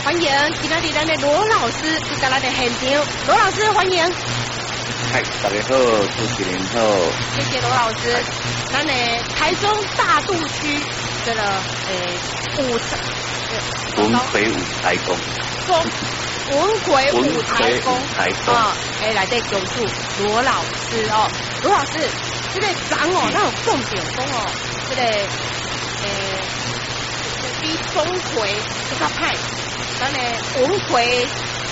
欢迎今天的咱的罗老师就在咱的现场，罗老师欢迎。 嗨，大家好，主持人好。 谢谢罗老师。咱的台中大肚区这个文魁舞台宫。 文魁舞台宫啊，来对讲述罗老师哦，罗老师，这个人哦，那有重点讲哦，这个比钟馗这个派，咱的文魁，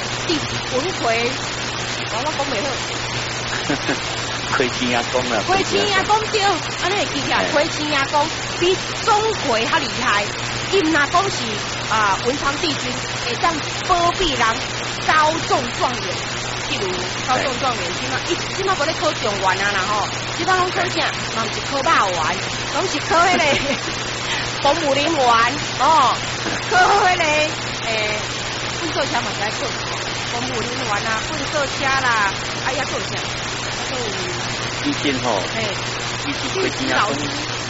我讲袂好。 亏亲阿公了， 亏亲阿公对，安尼记起来，亏亲阿公比钟馗较厉害。伊若讲是文昌帝君会当保庇人高中状元，譬如高中状元，即马无咧考状元啊啦吼，即马拢考啥？嘛毋是考肉圆，拢是考迄个公务人员哦，考迄个粪扫车嘛是爱考，公务人员啊，粪扫车啦，哎呀考啥？ 以前吼，伊是亏亲阿公，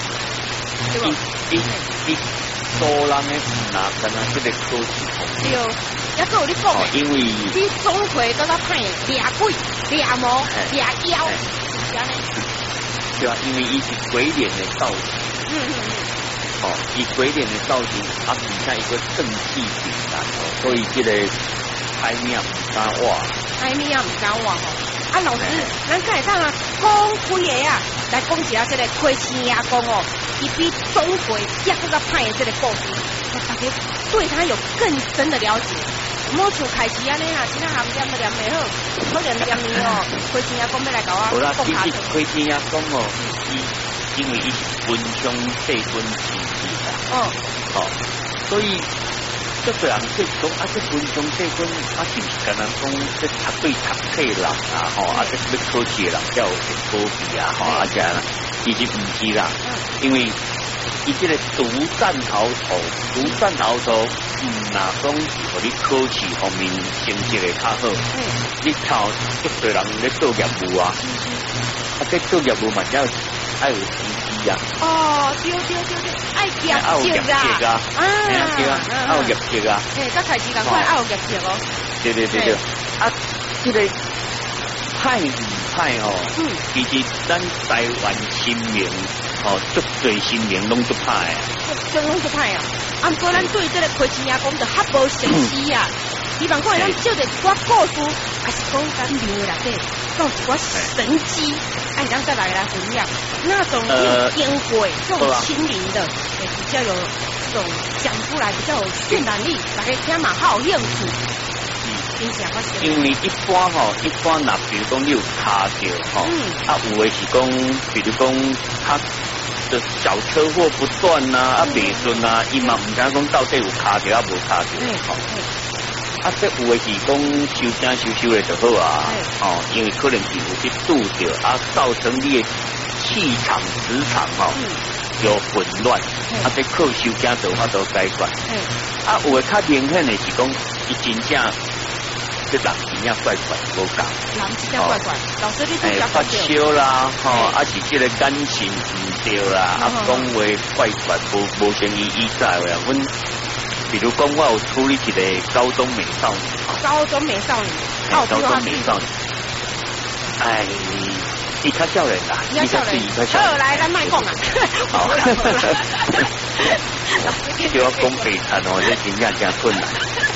伊多人的哪敢若这个科技对，也够有你讲的， 因为比钟馗更加歹掠鬼、掠魔、掠妖，是安尼。 对啊，因为伊是鬼脸的造型，以鬼脸的造型，底下一个正气凛然哦，所以这个台面唔敢话， 台面也唔敢话吼。老师，咱开当啊，讲几个啊，来讲一下这个亏亲阿公哦，伊比钟馗也更加歹的这个故事，让大家对他有更深的了解。莫像开始安尼啊，其他含念都念袂好，可能念你哦，亏亲阿公要来搞啊，讲下去。 亏亲阿公哦，因为伊是文昌帝君之子所以。这个人即讲这文昌帝君是不是敢若讲这读对读册人啊？这要考试的人才有保庇啊？这样其实唔是啦，因为伊这个独占鳌头，若讲是互你考试方面成绩会较好，你靠足多人咧做业务啊，这做业务嘛，要有时机啊。 对，爱业绩啊， 爱有业绩啊， 甲开始赶快爱有业绩哦。 对，这个派唔派其实咱台湾新名足多新名拢足派拢足派啊！不过咱对这个亏亲阿公就较无熟悉啊。希望讲咱借着一寡故事，还是讲咱庙内底，有一寡神机，咱再来分享。那种烟鬼这种心灵的，比较有这种讲出来比较有渲染力，大家听嘛好有兴趣。 因为一般若比如讲你有卡着有的是讲，比如讲就小车祸不断袂顺伊嘛唔知讲到底有卡着无卡着这有的是讲收声收的就好因为可能是有去拄着造成你的气场磁场有混乱这靠收声就法度解决有的较明显的是讲伊真正这人真正怪无共人真正怪，老师你都发烧啦是这个感情唔对啦讲话怪无像伊在话阮比如讲，我有处理一个高中美少女。 高中美少女， 伊较少年啦，伊较水，伊较少年。 来，咱卖讲啊。 好。叫我讲悲惨这真正真困难。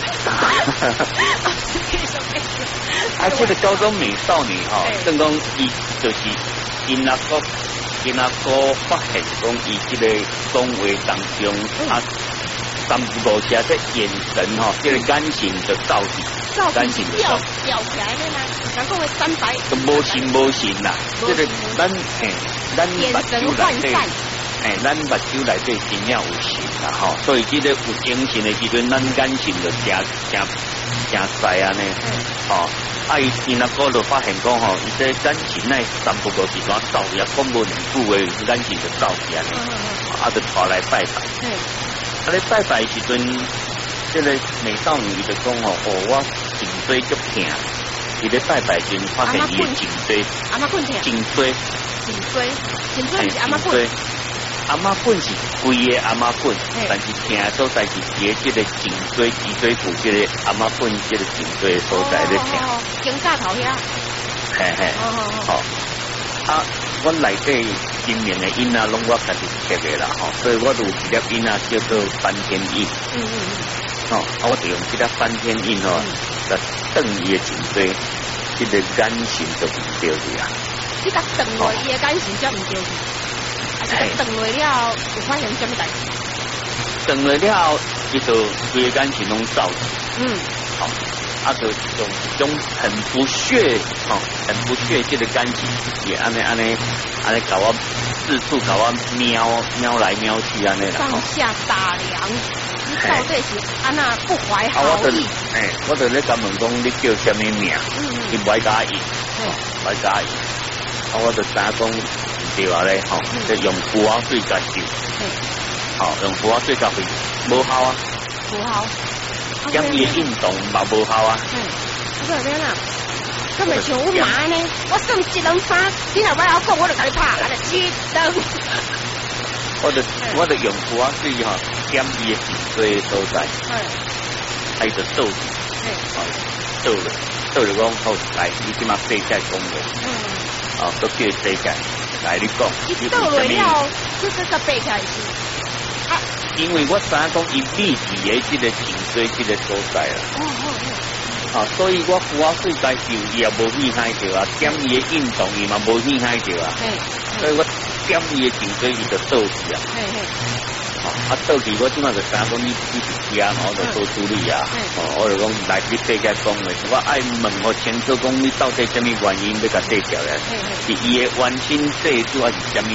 这个高中美少女正讲伊就是因阿哥发现讲伊这个讲话当中三不五下这眼神这个感情的造诣，感情的造诣， 吊起来的嘛，人讲的三白， 都无形啦，这个咱目睭内底，咱目睭内底真正有形啦所以这个有精神的时阵，咱感情就真细安尼，伊那个就发现讲伊这感情内三不五时段造也讲无两句话，感情就造起安尼，就跑来拜拜。咧拜拜时阵，这个美少女就讲我颈椎足痛，伊咧拜拜时发现伊颈椎， 阿妈困痛， 颈椎是阿妈困， 阿妈粉是贵的阿妈粉，但是听所在是接这个颈椎骨这个阿妈粉这个颈椎的所在咧听。 颈架头遐。 嘿嘿。好。啊，我内底今年的音啊，拢我家己贴的啦，吼，所以我有一粒音啊叫做翻天印。我就用这个翻天印来蹬伊的颈椎，这个眼神就唔对去啊。 你甲蹬落伊的眼神才唔对去，还是蹬落了有发生什么代志？ 蹬落了，伊就规个眼神拢走。好。就用一种很不屑，很不屑这个感情，也安尼搞我四处搞我瞄来瞄去安尼啦。 上下打量，你到底是安那不怀好意？ 我就咧甲问讲你叫什么名？伊唔爱甲应，唔爱甲应。我就知影讲唔对啊咧，就用符号水甲救，用符号水甲去，无效啊， 无效。 减伊运动嘛无效啊。 我这边啊，根本像我妈呢，我算一两三，你若要讲，我就甲你拍，我就七等。 我就用符啊水减伊的颈椎所在，伊就倒去，倒就讲好来，你即马坐起来讲话，都叫伊坐起来来你讲。 伊倒落了，就是个背起来是。 因为我知影讲伊立体的这个颈椎这个所在啦，所以我符号水该救伊也无厉害着啊，减伊的运动伊嘛无厉害着啊，所以我减伊的颈椎伊就倒去啊，倒去我即马就知影讲你是惊，我就做处理啊，我就讲来你坐起来讲话，我爱问我清楚讲你到底什么原因要甲坐起来，是伊的完身制度还是什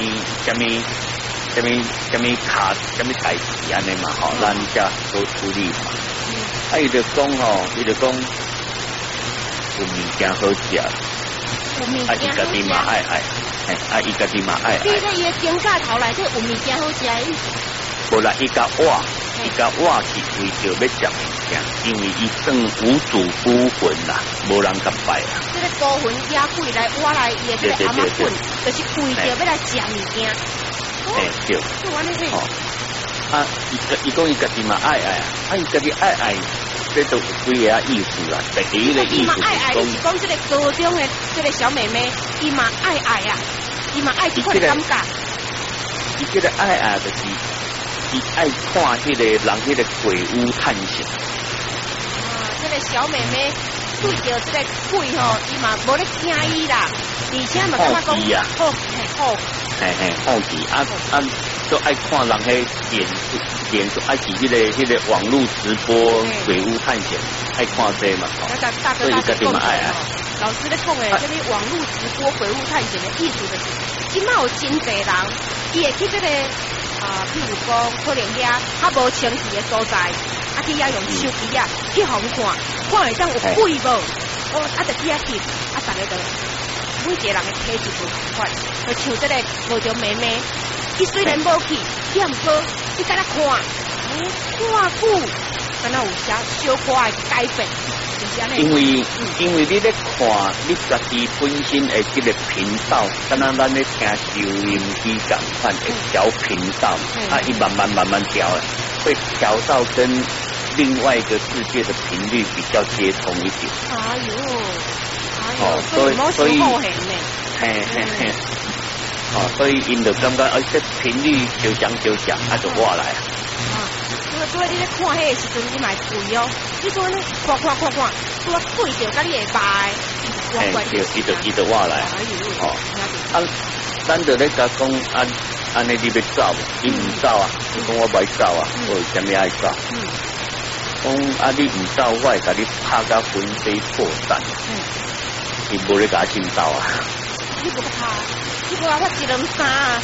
么卡什么代志安尼嘛，咱才好处理嘛。伊就讲伊就讲有物件好食，伊家己嘛爱，伊家己嘛爱。 你在伊的颈架头内底有物件好食的意思？ 无啦，伊甲我是为着要食物件，因为伊算无主孤魂啦，无人甲拜啦。 这个孤魂野鬼来挖来伊的这个阿妈魂，就是为着要来食物件。 对，伊讲伊家己嘛爱，伊家己爱，这都有几个意思啦。第一个意思是讲这个高中的这个小妹妹，伊嘛爱啊，伊嘛爱这款感觉。 伊这个爱就是伊爱看这个人这个鬼屋探险。 这个小妹妹对着这个鬼伊嘛无咧惊伊啦，而且嘛感觉讲好奇，都爱看人迄脸书，爱去迄个网络直播鬼屋探险，爱看这嘛，所以家己嘛爱啊。 老师咧讲诶，这个网络直播鬼屋探险的意思就是，今嘛有真侪人，伊会去这个譬如讲可能遐较无清气的所在，去遐用手机去互看会当有鬼无？就去遐翕，大家都。每一个人的体质不同款，就像这个无着妹妹，伊虽然无去，伊也毋过，伊在那看久，敢若有些小可爱改变，就是安尼。 因为你咧看，你家己本身的这个频道，敢若咱咧听收音机共款的调频道，伊慢慢调，会调到跟另外一个世界的频率比较接通一点。所以因就感觉这频率就讲，就我来。 所以你咧看迄个时阵，你买贵哦。你说呢？看，拄啊对着甲你会拜， 伊就我来。咱就咧甲讲安尼你要走，你唔走啊？你讲我袂走啊？我为什么爱走？讲你唔走，我会甲你拍到魂飞魄散。伊无咧甲我真走啊！ 你无拍，你无拍一两三啊！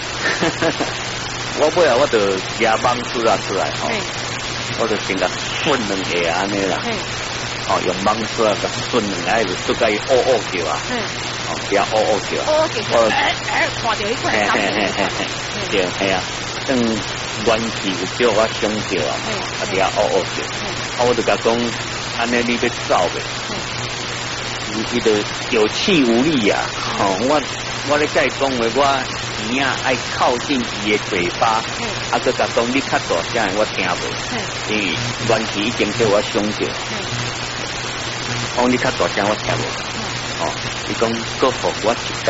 我尾啊，我就牙蠓出来吼，我就先甲顺两下安尼啦，用蠓出来甲顺两下，就做甲伊叫啊，叫叫， 看到伊过来， 对，系啊，等元气有叫我想叫啊，叫叫，我就甲讲，安尼你要走袂？伊就有气无力啊！我我咧甲伊讲话，我耳啊爱靠近伊的嘴巴，佮甲讲你较大声，我听无，因为元气已经叫我伤着，讲你较大声我听无，伊讲搁互我一